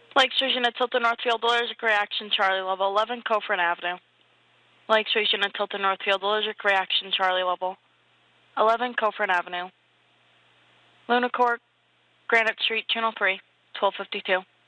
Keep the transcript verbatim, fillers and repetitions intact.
Lake Station at Tilton Northfield, allergic reaction, Charlie level eleven, Cofran Avenue. Lake Station at Tilton Northfield, allergic reaction, Charlie level eleven, Cofran Avenue. Luna Court, Granite Street, Channel three, twelve fifty-two.